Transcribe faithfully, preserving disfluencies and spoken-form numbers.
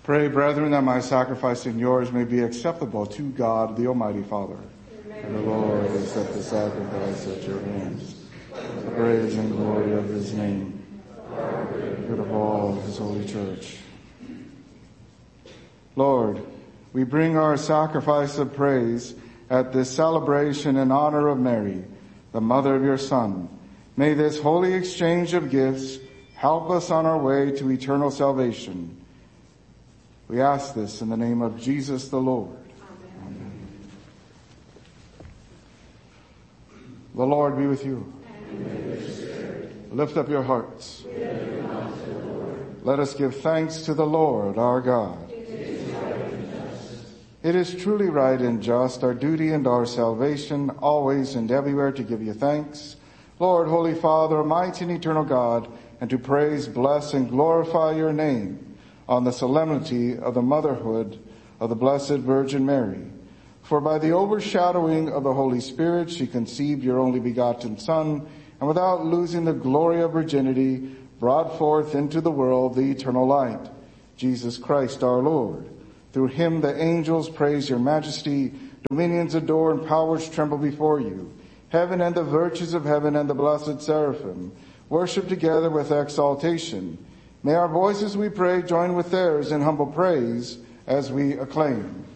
Pray, brethren, that my sacrifice and yours may be acceptable to God, the Almighty Father. Amen. And the Lord accept the sacrifice at your hands, the praise and glory of his name, good of all his holy church. Lord, we bring our sacrifice of praise at this celebration in honor of Mary, the mother of your Son. May this holy exchange of gifts help us on our way to eternal salvation. We ask this in the name of Jesus the Lord. Amen. The Lord be with you. And with your spirit. Lift up your hearts. Let us give thanks to the Lord our God. It is right and just. It is truly right and just, our duty and our salvation, always and everywhere to give you thanks, Lord, Holy Father, Almighty and eternal God, and to praise, bless, and glorify your name on the solemnity of the motherhood of the Blessed Virgin Mary. For by the overshadowing of the Holy Spirit, she conceived your only begotten Son, and without losing the glory of virginity, brought forth into the world the eternal light, Jesus Christ our Lord. Through him the angels praise your majesty, dominions adore, and powers tremble before you. Heaven and the virtues of heaven and the blessed seraphim worship together with exaltation. May our voices, we pray, join with theirs in humble praise as we acclaim.